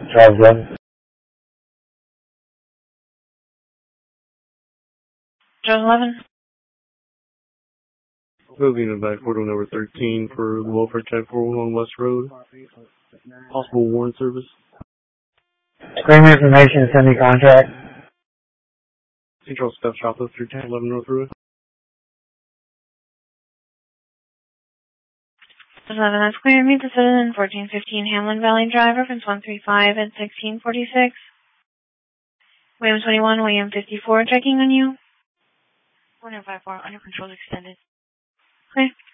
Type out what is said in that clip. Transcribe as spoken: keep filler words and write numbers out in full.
Charles eleven. Charles eleven. Moving to back portal number thirteen for the welfare check four one one West Road. Possible warrant service. Screen information, send me contract. Central Step Shop up through ten eleven North Road. eleven, that's clear. Meet the citizen, fourteen fifteen Hamlin Valley Drive, reference one three five at sixteen forty-six. William twenty-one, William fifty-four, checking on you. one oh five four, under control extended. Okay.